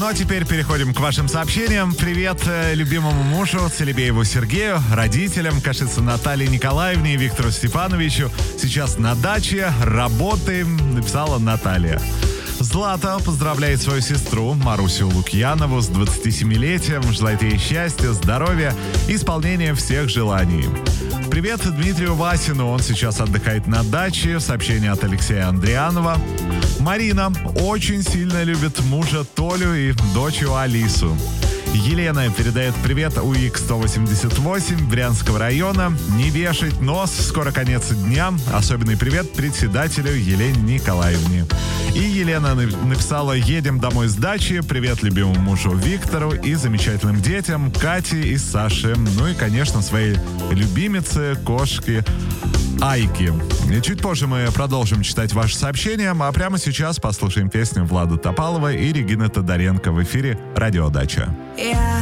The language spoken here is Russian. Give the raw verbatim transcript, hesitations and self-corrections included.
Ну а теперь переходим к вашим сообщениям. Привет любимому мужу Целебееву Сергею, родителям, Кашице Наталье Николаевне и Виктору Степановичу. Сейчас на даче, работаем, написала Наталья. Злата поздравляет свою сестру Марусю Лукьянову с двадцатисемилетием, желает ей счастья, здоровья и исполнения всех желаний. Привет Дмитрию Васину, он сейчас отдыхает на даче. Сообщение от Алексея Андрианова. Марина очень сильно любит мужа Толю и дочь Алису. Елена передает привет УИК сто восемьдесят восемь Брянского района. Не вешать нос, скоро конец дня. Особенный привет председателю Елене Николаевне. И Елена написала: едем домой с дачи. Привет любимому мужу Виктору и замечательным детям Кате и Саше. Ну и, конечно, своей любимице, кошке Айки. И чуть позже мы продолжим читать ваши сообщения, а прямо сейчас послушаем песню Влада Топалова и Регины Тодоренко в эфире «Радио Дача». Я